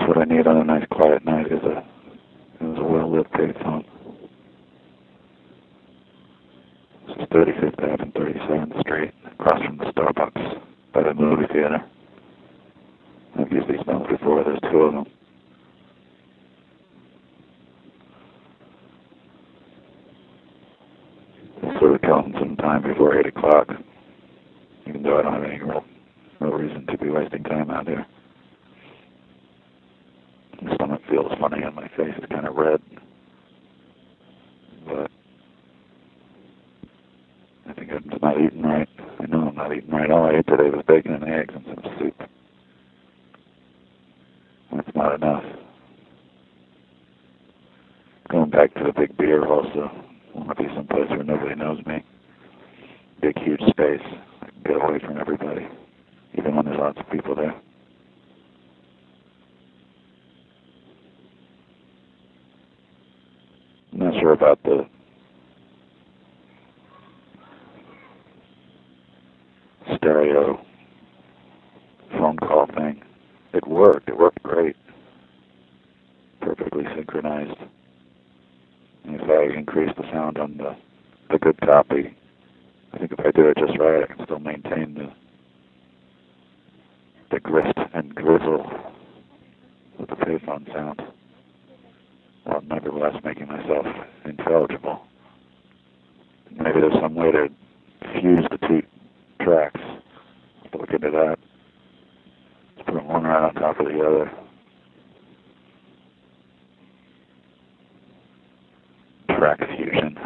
what I need on a nice quiet night is a well-lit payphone. This is 35th Ave and 37th Street, across from the Starbucks by the movie theater. I've used these phones before. There's two of them. It's sort of killing some time before 8 o'clock, even though I don't have any real reason to be wasting time out here. My stomach feels funny and my face is kind of red, but I think I'm just not eating right. I know I'm not eating right. All I ate today was bacon and eggs and some soup. That's not enough. Going back to the big beer also. I want to be someplace where nobody knows me. Big, huge space. I can get away from everybody, even when there's lots of people there. I'm not sure about the stereo phone call thing. It worked. It worked great. Perfectly synchronized. And if I increase the sound on the good copy, I think if I do it just right, I can still maintain the grist and grizzle of the payphone sound, while nevertheless making myself intelligible. Maybe there's some way to fuse the two tracks. Let's look into that. Let's put them one right on top of the other. Track fusion.